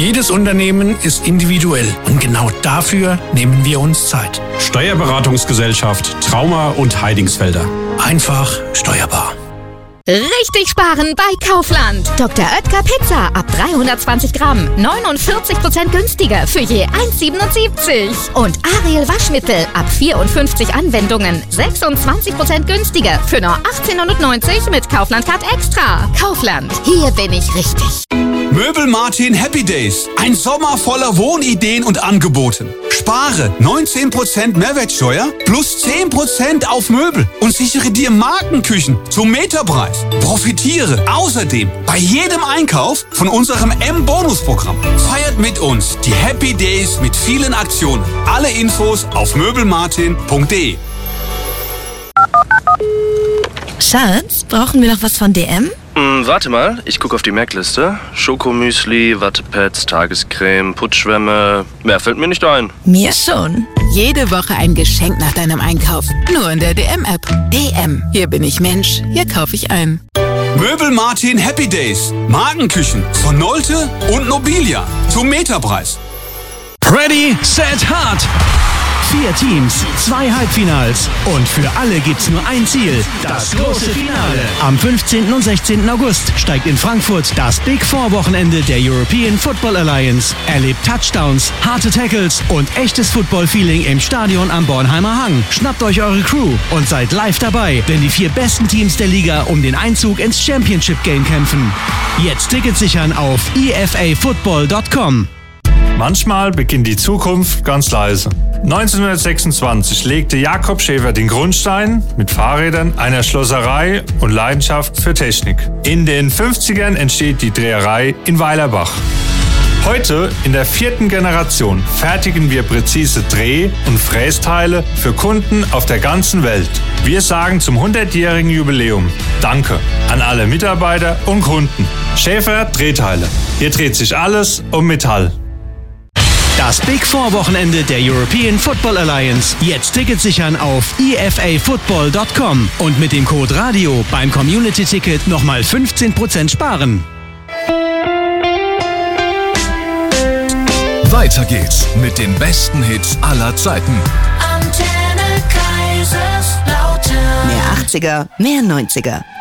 Jedes Unternehmen ist individuell und genau dafür nehmen wir uns Zeit. Steuerberatungsgesellschaft Trauma und Heidingsfelder. Einfach steuerbar. Richtig sparen bei Kaufland. Dr. Oetker Pizza ab 320 Gramm. 49% günstiger für je 1,77. Und Ariel Waschmittel ab 54 Anwendungen. 26% günstiger für nur 18,90 mit Kaufland Card Extra. Kaufland, hier bin ich richtig. Möbel Martin Happy Days. Ein Sommer voller Wohnideen und Angeboten. Spare 19% Mehrwertsteuer plus 10% auf Möbel und sichere dir Markenküchen zum Meterpreis. Profitiere außerdem bei jedem Einkauf von unserem M-Bonus-Programm. Feiert mit uns die Happy Days mit vielen Aktionen. Alle Infos auf möbelmartin.de. Schatz, brauchen wir noch was von DM? Warte mal, ich gucke auf die Merkliste. Schokomüsli, Wattepads, Tagescreme, Putzschwämme. Mehr fällt mir nicht ein. Mir schon. Jede Woche ein Geschenk nach deinem Einkauf. Nur in der DM-App. DM. Hier bin ich Mensch. Hier kaufe ich ein. Möbel Martin Happy Days. Markenküchen von Nolte und Nobilia zum Meterpreis. Ready, set, hard! 4 Teams, 2 Halbfinals und für alle gibt's nur ein Ziel, das große Finale. Am 15. und 16. August steigt in Frankfurt das Big Four Wochenende der European Football Alliance. Erlebt Touchdowns, harte Tackles und echtes Football-Feeling im Stadion am Bornheimer Hang. Schnappt euch eure Crew und seid live dabei, wenn die 4 besten Teams der Liga um den Einzug ins Championship Game kämpfen. Jetzt Tickets sichern auf efafootball.com. Manchmal beginnt die Zukunft ganz leise. 1926 legte Jakob Schäfer den Grundstein mit Fahrrädern, einer Schlosserei und Leidenschaft für Technik. In den 50ern entsteht die Dreherei in Weilerbach. Heute, in der 4. Generation, fertigen wir präzise Dreh- und Frästeile für Kunden auf der ganzen Welt. Wir sagen zum 100-jährigen Jubiläum Danke an alle Mitarbeiter und Kunden. Schäfer Drehteile. Hier dreht sich alles um Metall. Das Big Four Wochenende der European Football Alliance. Jetzt Tickets sichern auf efafootball.com und mit dem Code RADIO beim Community Ticket nochmal 15% sparen. Weiter geht's mit den besten Hits aller Zeiten. Antenne Kaiserslautern. Mehr 80er, mehr 90er.